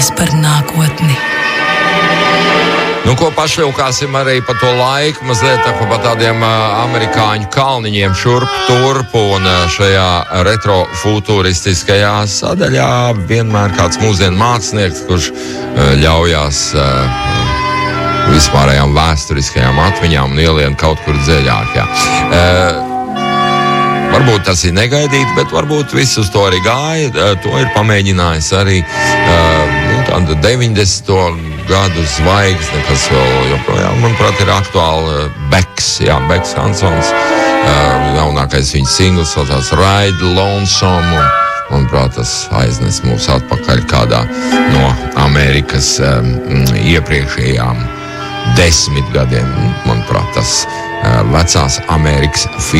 sapņus par nākotni. Nu, ko pašļaukāsim arī pa to laiku, mazliet tā pa tādiem amerikāņu kalniņiem šurp turpu, un šajā retrofuturistiskajā sadaļā vienmēr kāds mūsdienu mākslinieks, kurš ļaujās vispārējām vēsturiskajām atmiņām un ielien kaut kur dziļāk. Varbūt tas ir negaidīti, bet varbūt viss uz to arī gāja. To ir pamēģinājis arī tāda 90. gadu zvaigzne, kas vēl joprojām, manuprāt, ir aktuāli Beks. Jā, Beks Hansons. Jaunākais viņa singls saucās Ride Lonesome. Manuprāt, tas aiznes mūs atpakaļ kādā no Amerikas iepriekšējām 10 gadiem. Manuprāt, tas vecās Amerikas